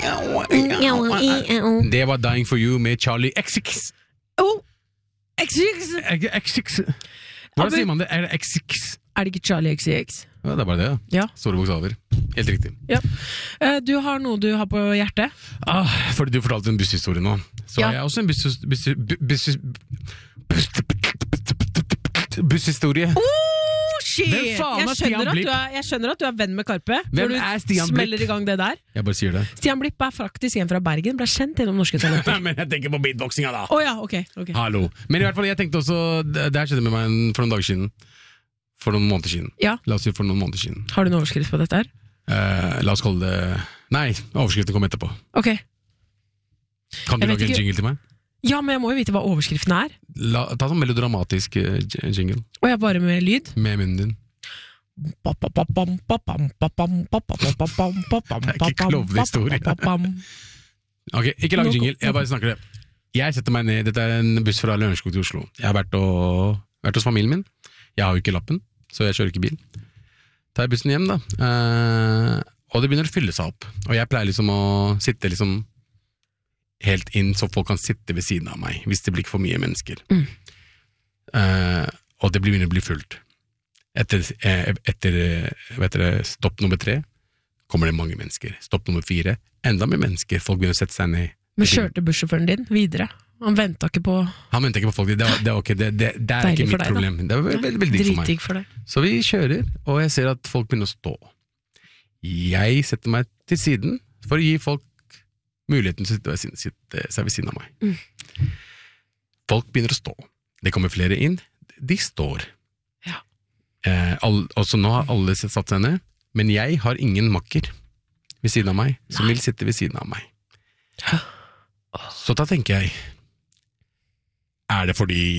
Det var Dying for You med Charlie XX. XX. Hvordan sier man det? Er det XX? Er det ikke Charlie XX? Ja, det er bare det, Ja. Store bokstaver. Helt riktig. Ja. Du har noe du har på hjertet? Fordi du fortalte en busshistorie nå. Så har jeg også en busshistorie. Shit! Jeg skjønner at du er venn med Karpe. Hvem når er du Stian smeller Blipp? I gang det der. Jeg bare sier det. Stian Blipp er faktisk en fra Bergen, ble kjent gjennom Norske Talenter. Men jeg tenker på beatboxinga da. Ja, ok. Hallo. Men i hvert fall, jeg tenkte også, det her skjedde med meg for noen dager siden. For noen måneder siden. Ja. La oss si for noen måneder siden. Har du en overskrift på dette her? La oss kalle det... Nei, overskriften kommer etterpå. Ok. Kan du lage en jingle til meg? Ja, men jeg må jo vite hva overskriften er. Ta sånn melodramatisk jingle. Og jeg bare med lyd. Med munnen din. Det er ikke klovne historie. Ok, ikke lag jingle, jeg bare snakker det. Jeg setter meg ned, dette er en buss fra Lørenskog til Oslo. Jeg har vært hos familien min. Jeg har jo ikke lappen, så jeg kjører ikke bil. Tar jeg bussen hjem da, og det begynner å fylle seg opp. Og jeg pleier liksom å sitte liksom helt inn, så folk kan sitte ved siden av meg, hvis det blir ikke for mye mennesker. Og det begynner å bli fullt. Etter stopp nummer 3 kommer det mange mennesker. Stopp nummer 4, enda mer mennesker. Folk begynner å sette seg ned. Men kjørte bussjåføren din videre? Han ventet ikke på... Han ventet ikke på folk. Det er okay. Det er ikke mitt problem. Det er veldig digg for meg. Så vi kjører, og jeg ser at folk begynner å stå. Jeg setter meg til siden for å gi folk muligheten til å sitte seg ved siden av meg. Folk begynner å stå. Det kommer flere inn. De står. Altså nå har alle satt seg ned, men jeg har ingen makker ved siden av meg, som vil sitte ved siden av meg. Så da tenker jeg, er det fordi